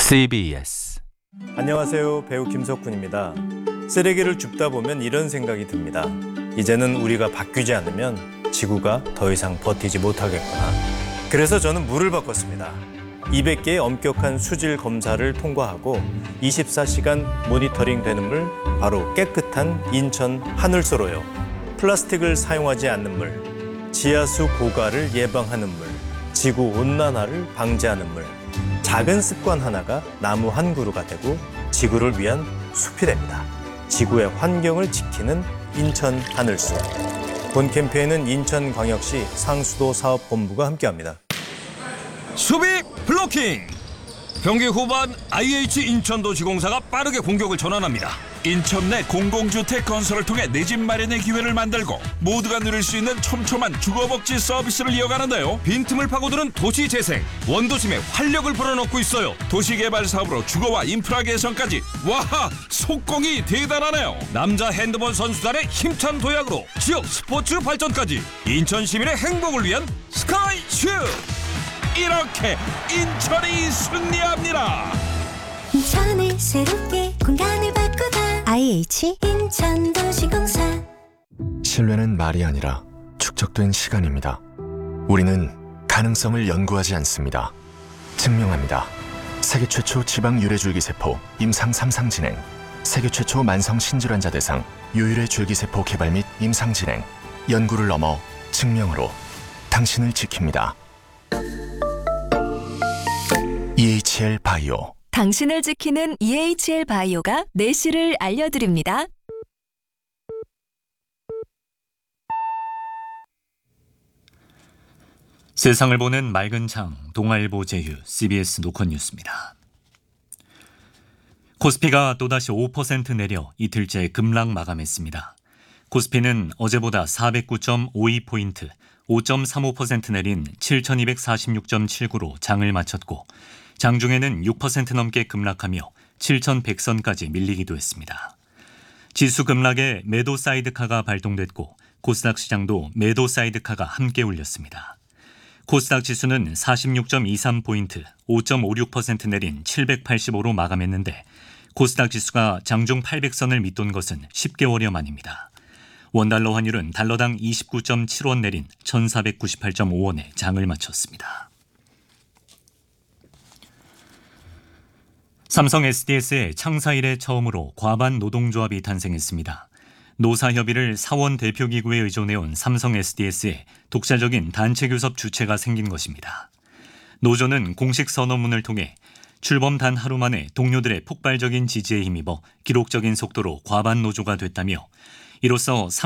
CBS. 안녕하세요. 배우 김석훈입니다. 쓰레기를 줍다 보면 이런 생각이 듭니다. 이제는 우리가 바뀌지 않으면 지구가 더 이상 버티지 못하겠구나. 그래서 저는 물을 바꿨습니다. 200개의 엄격한 수질 검사를 통과하고 24시간 모니터링 되는 물, 바로 깨끗한 인천 하늘소로요. 플라스틱을 사용하지 않는 물, 지하수 고갈을 예방하는 물, 지구 온난화를 방지하는 물. 작은 습관 하나가 나무 한 그루가 되고 지구를 위한 숲이 됩니다. 지구의 환경을 지키는 인천 하늘소. 본 캠페인은 인천광역시 상수도 사업본부가 함께합니다. 수비 블로킹! 경기 후반 IH 인천도시공사가 빠르게 공격을 전환합니다. 인천 내 공공주택 건설을 통해 내 집 마련의 기회를 만들고 모두가 누릴 수 있는 촘촘한 주거복지 서비스를 이어가는데요. 빈틈을 파고드는 도시재생, 원도심에 활력을 불어넣고 있어요. 도시개발 사업으로 주거와 인프라 개선까지. 와, 속공이 대단하네요. 남자 핸드볼 선수단의 힘찬 도약으로 지역 스포츠 발전까지. 인천 시민의 행복을 위한 스카이슈! 이렇게 인천이 승리합니다. 인천을 새롭게 공간을 바꾸다. IH 인천도시공사. 신뢰는 말이 아니라 축적된 시간입니다. 우리는 가능성을 연구하지 않습니다. 증명합니다. 세계 최초 지방 유래줄기세포 임상 3상 진행, 세계 최초 만성 신질환자 대상 유일의 줄기세포 개발 및 임상 진행, 연구를 넘어 증명으로 당신을 지킵니다. EHL 바이오. 당신을 지키는 EHL 바이오가 내실을 알려드립니다. 세상을 보는 맑은 창, 동아일보 제휴, CBS 노컷 뉴스입니다. 코스피가 또다시 5% 내려 이틀째 급락 마감했습니다. 코스피는 어제보다 409.52포인트, 5.35% 내린 7,246.79로 장을 마쳤고 장중에는 6% 넘게 급락하며 7,100선까지 밀리기도 했습니다. 지수 급락에 매도 사이드카가 발동됐고 코스닥 시장도 매도 사이드카가 함께 울렸습니다. 코스닥 지수는 46.23포인트, 5.56% 내린 785로 마감했는데 코스닥 지수가 장중 800선을 밑돈 것은 10개월여 만입니다. 원달러 환율은 달러당 29.7원 내린 1,498.5원에 장을 마쳤습니다. 삼성 SDS의 창사 이래 처음으로 과반 노동조합이 탄생했습니다. 노사협의를 사원 대표기구에 의존해온 삼성 SDS에 독자적인 단체 교섭 주체가 생긴 것입니다. 노조는 공식 선언문을 통해 출범 단 하루 만에 동료들의 폭발적인 지지에 힘입어 기록적인 속도로 과반 노조가 됐다며 이로써